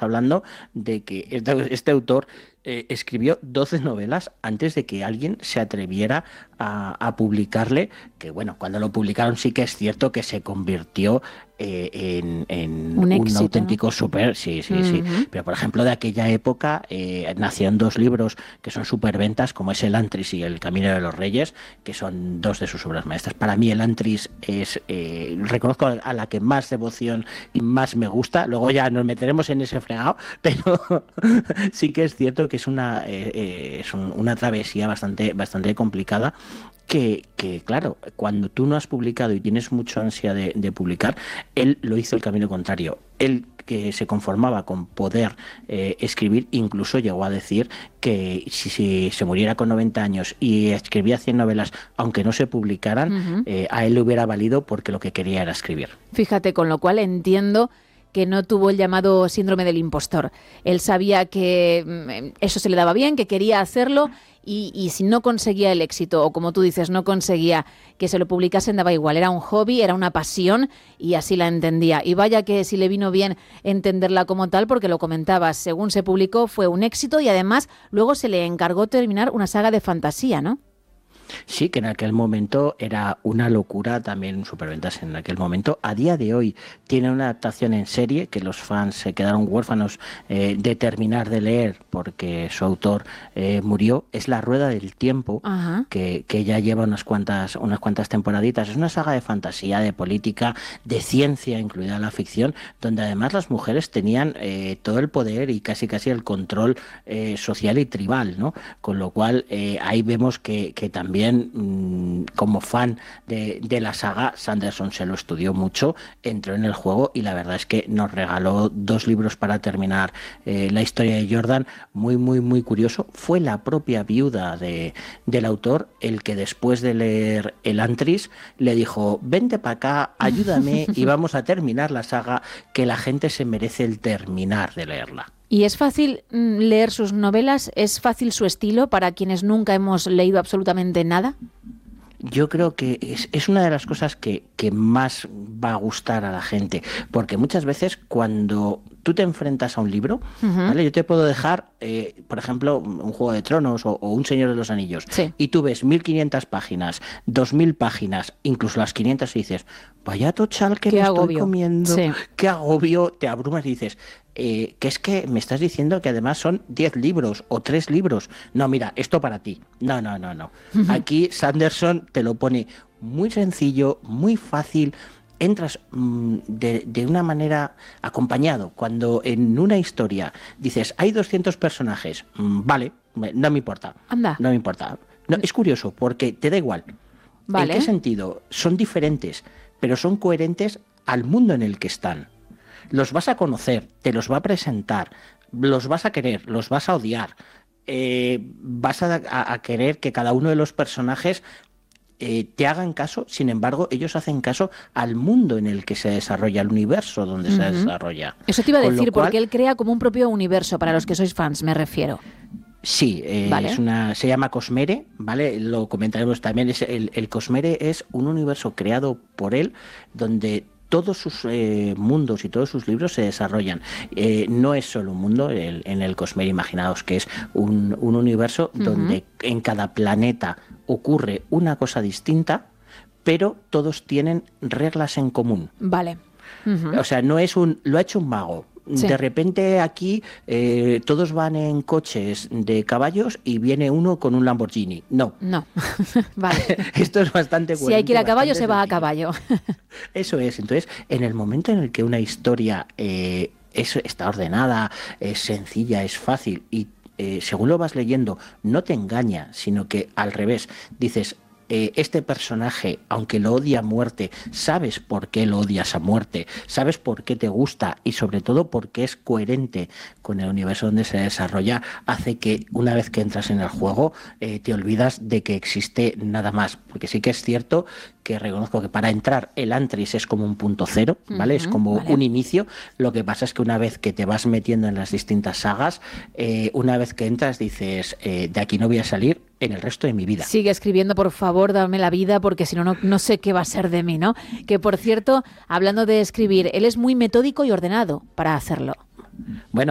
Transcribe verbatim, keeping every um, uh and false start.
estamos hablando de que este, este autor eh, escribió doce novelas antes de que alguien se atreviera a, a publicarle, que bueno, cuando lo publicaron sí que es cierto que se convirtió eh, en, en Un un éxito, ¿no? auténtico súper, sí, sí, sí, Ujú. pero por ejemplo de aquella época eh, nacieron dos libros que son superventas, como es El Antris y El Camino de los Reyes, que son dos de sus obras maestras. Para mí El Antris es, eh, reconozco a la que más devoción y más me gusta, luego ya nos meteremos en ese fregado, pero sí que es cierto que es una, eh, eh, es un- una travesía bastante, bastante complicada. Que, que, claro, cuando tú no has publicado y tienes mucha ansia de, de publicar, él lo hizo el camino contrario. Él, que se conformaba con poder eh, escribir, incluso llegó a decir que si, si se muriera con noventa años y escribía cien novelas, aunque no se publicaran, Ujú. eh, a él le hubiera valido porque lo que quería era escribir. Fíjate, con lo cual entiendo que no tuvo el llamado síndrome del impostor. Él sabía que mm, eso se le daba bien, que quería hacerlo y, y si no conseguía el éxito, o como tú dices, no conseguía que se lo publicasen, daba igual. Era un hobby, era una pasión y así la entendía. Y vaya que si le vino bien entenderla como tal, porque lo comentabas, según se publicó fue un éxito y además luego se le encargó terminar una saga de fantasía, ¿no? Sí, que en aquel momento era una locura también superventas en aquel momento. A día de hoy tiene una adaptación en serie que los fans se quedaron huérfanos eh, de terminar de leer porque su autor eh, murió. Es La Rueda del Tiempo, Ajá. que, que ya lleva unas cuantas, unas cuantas temporaditas. Es una saga de fantasía, de política, de ciencia, incluida la ficción, donde además las mujeres tenían eh, todo el poder y casi casi el control eh, social y tribal, ¿no? Con lo cual eh, ahí vemos que, que también mmm, como fan de, de la saga, Sanderson se lo estudió mucho, entró en el juego y la verdad es que nos regaló dos libros para terminar eh, la historia de Jordan, muy muy muy curioso. Fue la propia viuda de, del autor el que después de leer El Antris le dijo, vente para acá, ayúdame y vamos a terminar la saga, que la gente se merece el terminar de leerla. ¿Y es fácil mm, leer sus novelas? ¿Es fácil su estilo para quienes nunca hemos leído absolutamente nada? Yo creo que es, es una de las cosas que, que más va a gustar a la gente, porque muchas veces cuando tú te enfrentas a un libro, Ujú. ¿vale? Yo te puedo dejar, eh, por ejemplo, un Juego de Tronos o, o un Señor de los Anillos, Sí. y tú ves mil quinientas páginas, dos mil páginas, incluso las quinientas y dices, vaya tochal que Qué me estoy agobio. comiendo, Sí. qué agobio, te abrumas y dices, eh, que es que me estás diciendo que además son diez libros o tres libros. No, mira, esto para ti. No, no, no, no. Aquí Sanderson te lo pone muy sencillo, muy fácil. Entras mmm, de, de una manera acompañado. Cuando en una historia dices, hay doscientos personajes, mmm, vale, no me importa, Anda. no me importa. No, es curioso, porque te da igual. ¿En qué Vale. sentido? Son diferentes, pero son coherentes al mundo en el que están. Los vas a conocer, te los va a presentar, los vas a querer, los vas a odiar, eh, vas a, a, a querer que cada uno de los personajes eh, te hagan caso. Sin embargo, ellos hacen caso al mundo en el que se desarrolla, al universo donde se Ujú. desarrolla. Eso te iba a Con lo decir, cual, porque él crea como un propio universo, para los que sois fans, me refiero. sí, eh, es Vale. una, se llama Cosmere, ¿vale? Lo comentaremos también. Es el, el Cosmere es un universo creado por él donde todos sus eh, mundos y todos sus libros se desarrollan. Eh, no es solo un mundo, el, en el Cosmere, imaginaos que es un, un universo Ujú. donde en cada planeta ocurre una cosa distinta, pero todos tienen reglas en común. Vale. Ujú. O sea, no es un, lo ha hecho un mago. Sí. De repente aquí eh, todos van en coches de caballos y viene uno con un Lamborghini. No, No. Vale. esto es bastante Si hay que ir a coherente, caballo, bastante se va a sencillo. caballo. Eso es. Entonces, en el momento en el que una historia eh, es, está ordenada, es sencilla, es fácil y eh, según lo vas leyendo no te engaña, sino que al revés, dices, eh, este personaje, aunque lo odia a muerte, sabes por qué lo odias a muerte, sabes por qué te gusta y sobre todo porque es coherente con el universo donde se desarrolla, hace que una vez que entras en el juego eh, te olvidas de que existe nada más. Porque sí que es cierto que reconozco que para entrar el Antris es como un punto cero, ¿vale? Es Ujú. como Vale. un inicio. Lo que pasa es que una vez que te vas metiendo en las distintas sagas, eh, una vez que entras dices, eh, de aquí no voy a salir en el resto de mi vida. Sigue escribiendo, por favor, dame la vida, porque si no, no, no sé qué va a ser de mí, ¿no? Que, por cierto, hablando de escribir, él es muy metódico y ordenado para hacerlo. Bueno,